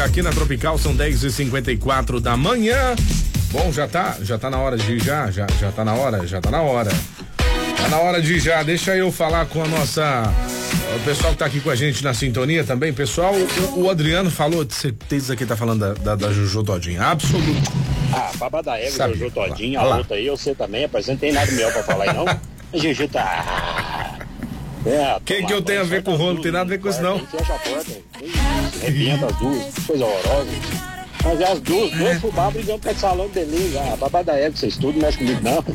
aqui na Tropical, são 10h54 da manhã. Bom, já tá na hora de ir, já tá na hora. Tá na hora de ir já, deixa eu falar com o pessoal que tá aqui com a gente na sintonia também, pessoal. O Adriano falou, de certeza que tá falando da Jojo Todinho, absoluto. Baba da égua, Jojo Todinho, a outra aí, você também, rapaz, não tem nada melhor pra falar aí não. A Jojo tá... que eu tenho a ver com o rolo? Não tem nada a ver com isso não. Fecha a porta, arrebenta as duas, coisa horrorosa. Mas as duas fubá brigando pra salão de beleza. Babá da égua, vocês tudo, não mexe comigo não.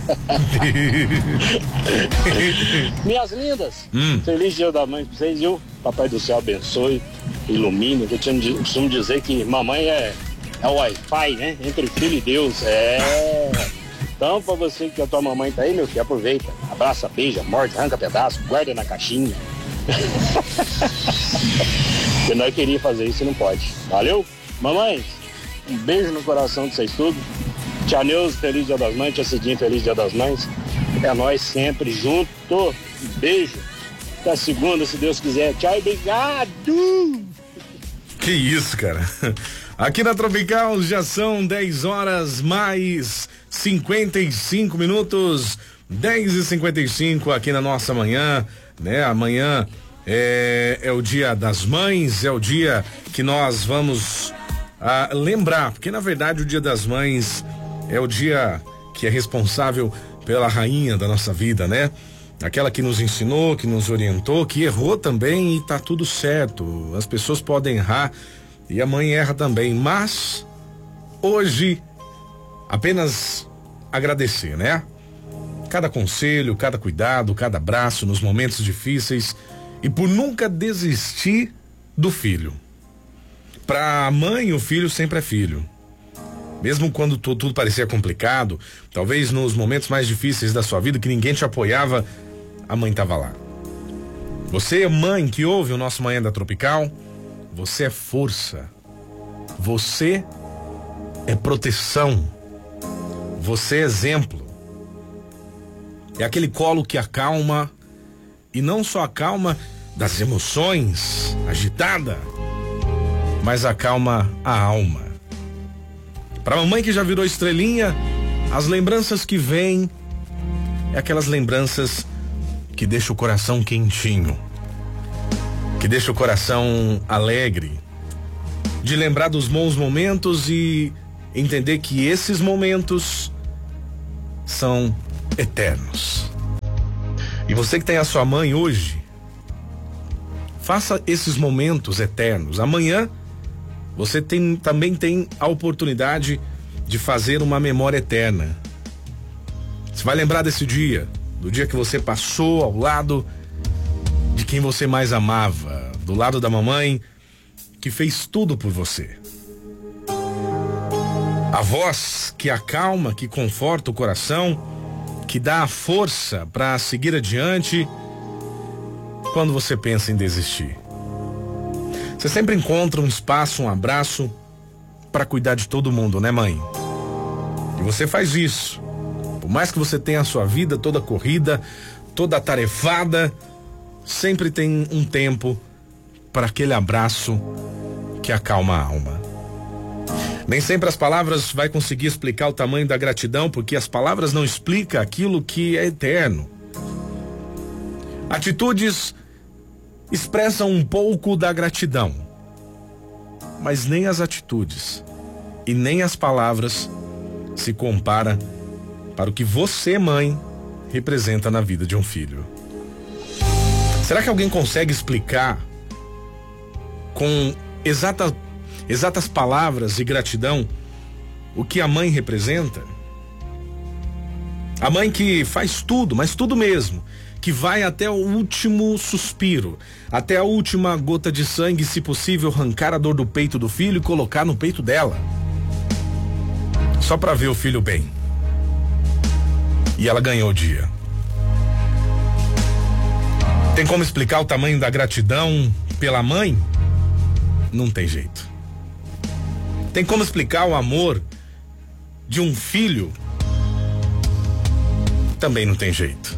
Minhas lindas, feliz dia da mãe pra vocês, viu? Papai do céu abençoe, ilumine. Eu costumo dizer que mamãe é o Wi-Fi, né? Entre filho e Deus. Então, pra você que a tua mamãe tá aí, meu filho, aproveita. Abraça, beija, morde, arranca pedaço, guarda na caixinha. Porque nós queríamos fazer isso e não pode. Valeu? Mamães, um beijo no coração de vocês tudo. Tia Neuza, feliz dia das mães. Tia Cidinha, feliz dia das mães. É nós sempre junto. Um beijo. Até segunda, se Deus quiser. Tchau e obrigado. Que isso, cara. Aqui na Tropical já são 10 horas mais 55 minutos. 10h55 aqui na nossa manhã, né? Amanhã é o dia das mães, é o dia que nós vamos lembrar, porque na verdade o dia das mães é o dia que é responsável pela rainha da nossa vida, né? Aquela que nos ensinou, que nos orientou, que errou também e tá tudo certo. As pessoas podem errar e a mãe erra também, mas hoje apenas agradecer, né? Cada conselho, cada cuidado, cada abraço nos momentos difíceis e por nunca desistir do filho. Para a mãe, o filho sempre é filho. Mesmo quando tudo parecia complicado, talvez nos momentos mais difíceis da sua vida, que ninguém te apoiava, a mãe estava lá. Você, mãe que ouve o nosso Manhã da Tropical, você é força. Você é proteção. Você é exemplo. É aquele colo que acalma, e não só acalma das emoções, agitada, mas acalma a alma. Para a mamãe que já virou estrelinha, as lembranças que vêm é aquelas lembranças que deixam o coração quentinho, que deixa o coração alegre, de lembrar dos bons momentos e entender que esses momentos são eternos. E você que tem a sua mãe hoje, faça esses momentos eternos. Amanhã você também tem a oportunidade de fazer uma memória eterna. Você vai lembrar desse dia, do dia que você passou ao lado de quem você mais amava, do lado da mamãe que fez tudo por você. A voz que acalma, que conforta o coração, que dá a força para seguir adiante quando você pensa em desistir. Você sempre encontra um espaço, um abraço para cuidar de todo mundo, né, mãe? E você faz isso. Por mais que você tenha a sua vida toda corrida, toda atarefada, sempre tem um tempo para aquele abraço que acalma a alma. Nem sempre as palavras vai conseguir explicar o tamanho da gratidão, porque as palavras não explicam aquilo que é eterno. Atitudes expressam um pouco da gratidão, mas nem as atitudes e nem as palavras se compara para o que você, mãe, representa na vida de um filho. Será que alguém consegue explicar com exatas palavras de gratidão o que a mãe representa? A mãe que faz tudo, mas tudo mesmo, que vai até o último suspiro, até a última gota de sangue, se possível arrancar a dor do peito do filho e colocar no peito dela, só para ver o filho bem. E ela ganhou o dia. Tem como explicar o tamanho da gratidão pela mãe? Não tem jeito. Tem como explicar o amor de um filho? Também não tem jeito.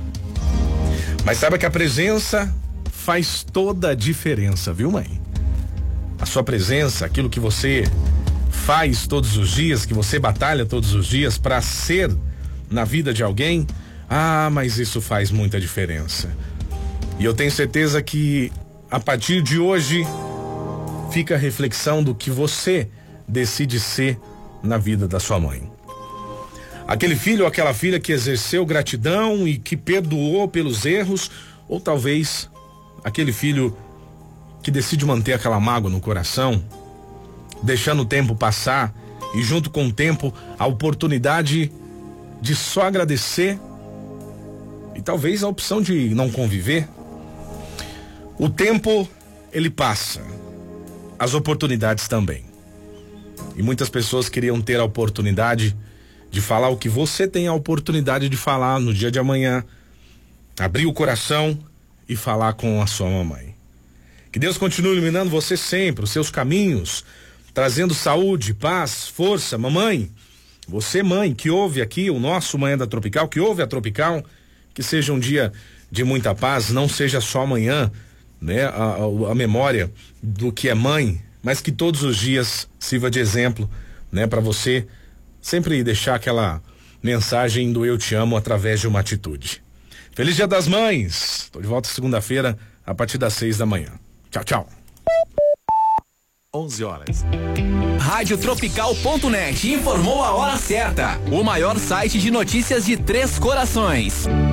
Mas saiba que a presença faz toda a diferença, viu, mãe? a sua presença, aquilo que você faz todos os dias, que você batalha todos os dias para ser na vida de alguém, mas isso faz muita diferença. E eu tenho certeza que a partir de hoje fica a reflexão do que você decide ser na vida da sua mãe. Aquele filho ou aquela filha que exerceu gratidão e que perdoou pelos erros, ou talvez aquele filho que decide manter aquela mágoa no coração, deixando o tempo passar e junto com o tempo a oportunidade de só agradecer e talvez a opção de não conviver. O tempo, ele passa, as oportunidades também. E muitas pessoas queriam ter a oportunidade de falar o que você tem a oportunidade de falar no dia de amanhã, abrir o coração e falar com a sua mamãe. Que Deus continue iluminando você sempre, os seus caminhos, trazendo saúde, paz, força. Mamãe, você mãe que ouve aqui o nosso Manhã da Tropical, que ouve a Tropical, que seja um dia de muita paz, não seja só amanhã, né, a memória do que é mãe, mas que todos os dias sirva de exemplo, né, para você sempre deixar aquela mensagem do eu te amo através de uma atitude. Feliz Dia das Mães. Tô de volta segunda-feira a partir das 6 da manhã. Tchau, tchau. 11 horas. Radiotropical.net informou a hora certa. O maior site de notícias de Três Corações.